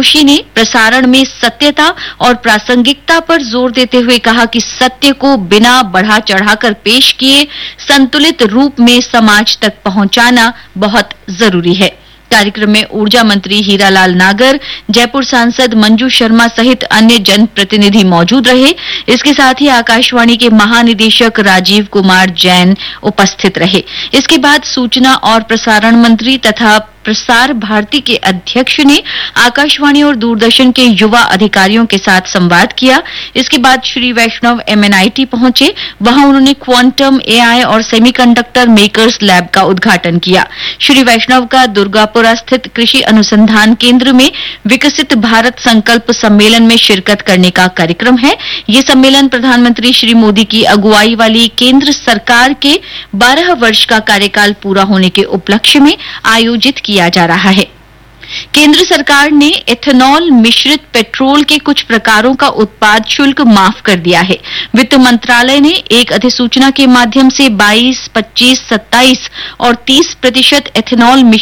जोशी ने प्रसारण में सत्यता और प्रासंगिकता पर जोर देते हुए कहा कि सत्य को बिना बढ़ा चढ़ाकर पेश किए संतुलित रूप में समाज तक पहुंचाना बहुत जरूरी है। कार्यक्रम में ऊर्जा मंत्री हीरालाल नागर, जयपुर सांसद मंजू शर्मा सहित अन्य जनप्रतिनिधि मौजूद रहे। इसके साथ ही आकाशवाणी के महानिदेशक राजीव कुमार जैन उपस्थित रहे। इसके बाद सूचना और प्रसारण मंत्री तथा प्रसार भारती के अध्यक्ष ने आकाशवाणी और दूरदर्शन के युवा अधिकारियों के साथ संवाद किया। इसके बाद श्री वैष्णव MNIT पहुंचे। वहां उन्होंने क्वांटम, AI और सेमीकंडक्टर मेकर्स लैब का उद्घाटन किया। श्री वैष्णव का दुर्गापुरा स्थित कृषि अनुसंधान केंद्र में विकसित भारत संकल्प सम्मेलन में शिरकत करने का कार्यक्रम है। ये सम्मेलन प्रधानमंत्री श्री मोदी की अगुवाई वाली केंद्र सरकार के 12 वर्ष का कार्यकाल पूरा होने के उपलक्ष्य में आयोजित किया जा रहा है। केंद्र सरकार ने एथेनॉल मिश्रित पेट्रोल के कुछ प्रकारों का उत्पाद शुल्क माफ कर दिया है। वित्त मंत्रालय ने एक अधिसूचना के माध्यम से 22, 25, 27 और 30% एथेनॉल मिश्रित